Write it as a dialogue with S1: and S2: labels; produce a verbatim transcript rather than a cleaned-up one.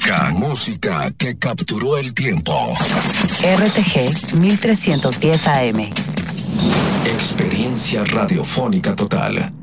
S1: Música, música que capturó el tiempo.
S2: R T G mil trescientos diez A M.
S1: Experiencia radiofónica total.